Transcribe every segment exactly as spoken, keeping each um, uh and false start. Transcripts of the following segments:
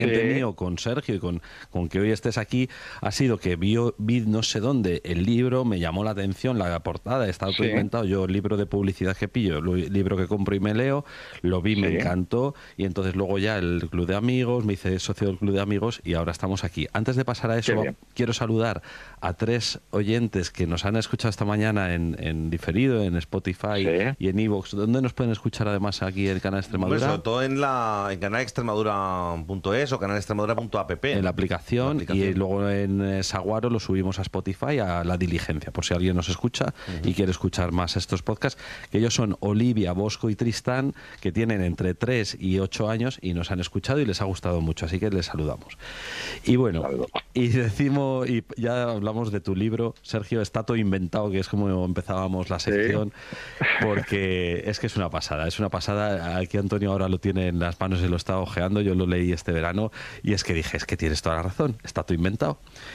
Eh, mío con Sergio y con, con que hoy estés aquí ha sido que vi, vi no sé dónde el libro, me llamó la atención la portada, está todo sí, inventado, yo el libro de publicidad que pillo, el libro que compro y me leo, lo vi, sí, me encantó y entonces luego ya el club de amigos, me hice socio del club de amigos y ahora estamos aquí. Antes de pasar a qué eso, bien. quiero saludar a tres oyentes que nos han escuchado esta mañana en, en diferido, en Spotify Sí, y en iVoox. ¿Dónde nos pueden escuchar además aquí en el canal Bueno, Extremadura? sobre todo en la en canal extremadura punto es o canal extremadura punto app. En la aplicación, La aplicación. y luego en eh, Saguaro lo subimos a Spotify, a La Diligencia, por si alguien nos escucha uh-huh. y quiere escuchar más estos podcasts, que ellos son Olivia, Bosco y Tristán, que tienen entre tres y ocho años y nos han escuchado y les ha gustado mucho, así que les saludamos. Y bueno, y decimos, y ya hablamos de tu libro, Sergio, está todo inventado, que es como empezábamos la sección, sí. porque es que es una pasada, es una pasada. Aquí Antonio ahora lo tiene en las manos y lo está ojeando, yo lo leí este verano y es que dije, es que tienes toda la razón, está todo inventado.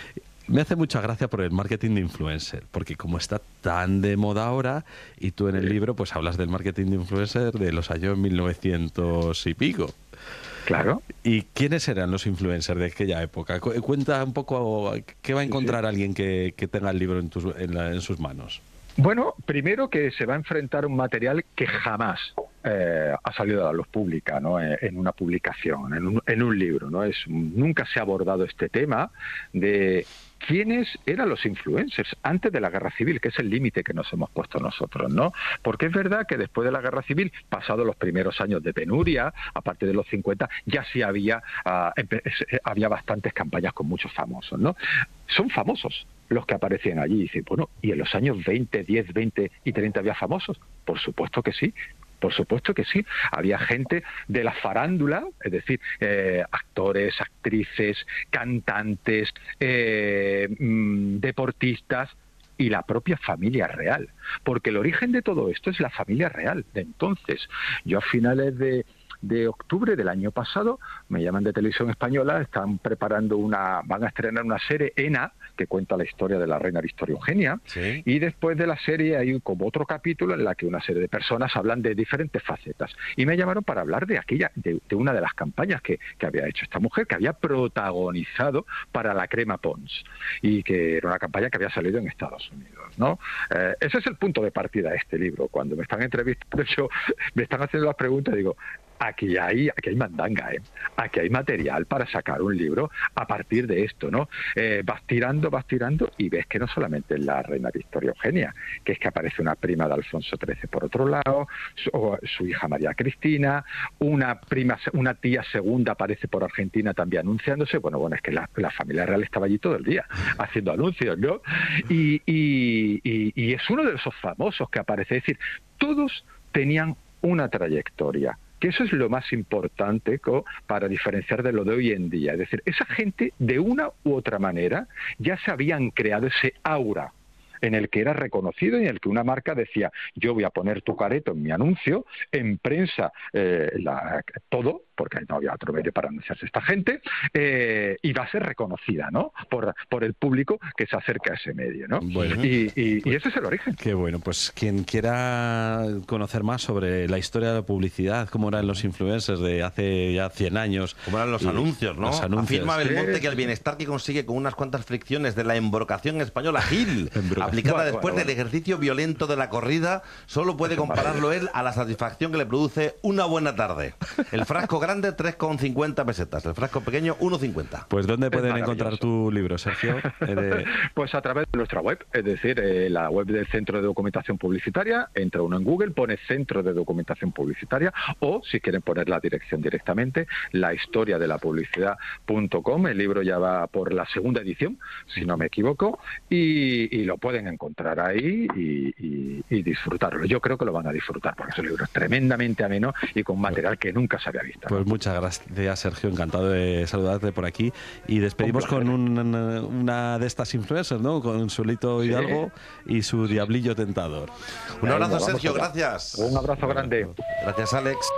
Me hace mucha gracia por el marketing de influencer, porque como está tan de moda ahora, y tú en el libro pues hablas del marketing de influencer de los años mil novecientos y pico. Claro. ¿Y quiénes eran los influencers de aquella época? Cuenta un poco qué va a encontrar sí, sí. alguien que, que tenga el libro en, tus, en, la, en sus manos. Bueno, primero que se va a enfrentar a un material que jamás eh, ha salido a la luz pública, ¿no? En una publicación, en un, en un libro, ¿no? Es, nunca se ha abordado este tema de quiénes eran los influencers antes de la Guerra Civil, que es el límite que nos hemos puesto nosotros, ¿no? Porque es verdad que después de la Guerra Civil, pasados los primeros años de penuria, a partir de los cincuenta, ya sí había, uh, había bastantes campañas con muchos famosos, ¿no? Son famosos los que aparecían allí. Y dicen, bueno, ¿y en los años veinte, diez, veinte y treinta había famosos? Por supuesto que sí. Por supuesto que sí. Había gente de la farándula, es decir, eh, actores, actrices, cantantes, eh, mmm, deportistas y la propia familia real. Porque el origen de todo esto es la familia real de entonces. Yo a finales de... de octubre del año pasado, me llaman de Televisión Española, están preparando una, van a estrenar una serie, ENA, que cuenta la historia de la reina Victoria Eugenia, ¿sí? Y después de la serie hay como otro capítulo en la que una serie de personas hablan de diferentes facetas. Y me llamaron para hablar de aquella, de, de una de las campañas que, que había hecho esta mujer, que había protagonizado para la crema Pons, y que era una campaña que había salido en Estados Unidos, ¿no? Eh, ese es el punto de partida de este libro. Cuando me están entrevistando, yo, me están haciendo las preguntas, digo, Aquí hay, aquí hay mandanga, ¿eh? Aquí hay material para sacar un libro a partir de esto, ¿no? Eh, vas tirando, vas tirando y ves que no solamente es la reina Victoria Eugenia, que es que aparece una prima de Alfonso trece por otro lado, su, su hija María Cristina, una prima, una tía segunda aparece por Argentina también anunciándose. Bueno, bueno, es que la, la familia real estaba allí todo el día haciendo anuncios, ¿no? Y, y, y, y es uno de esos famosos que aparece, es decir, todos tenían una trayectoria. Que eso es lo más importante co, para diferenciar de lo de hoy en día. Es decir, esa gente, de una u otra manera, ya se habían creado ese aura en el que era reconocido y en el que una marca decía, yo voy a poner tu careto en mi anuncio, en prensa, eh, la, todo, porque no había otro medio para anunciarse esta gente, eh, y va a ser reconocida, ¿no? Por, por el público que se acerca a ese medio, ¿no? Bueno, y, y, pues, y ese es el origen. Qué bueno, pues quien quiera conocer más sobre la historia de la publicidad, cómo eran los influencers de hace ya cien años. Cómo eran los y, anuncios, ¿no? Los anuncios. Afirma Belmonte que el bienestar que consigue con unas cuantas fricciones de la embrocación española Gil, aplicada bueno, después bueno, del bueno. ejercicio violento de la corrida, solo puede compararlo él a la satisfacción que le produce una buena tarde. El frasco grande, tres con cincuenta pesetas. El frasco pequeño, uno cincuenta. Pues ¿dónde pueden encontrar tu libro, Sergio? Eh, pues a través de nuestra web, es decir, eh, la web del Centro de Documentación Publicitaria. Entra uno en Google, pone Centro de Documentación Publicitaria, o si quieren poner la dirección directamente, la historia de la publicidad punto com. El libro ya va por la segunda edición, si no me equivoco, y, y lo pueden encontrar ahí y, y, y disfrutarlo. Yo creo que lo van a disfrutar, porque es un libro tremendamente ameno y con material que nunca se había visto. Pues muchas gracias, Sergio, encantado de saludarte por aquí, y despedimos un con un, una de estas influencers, ¿no? Con Solito Hidalgo sí. y su Diablillo Tentador. Un abrazo, Sergio, gracias. Un abrazo grande. Gracias, Alex.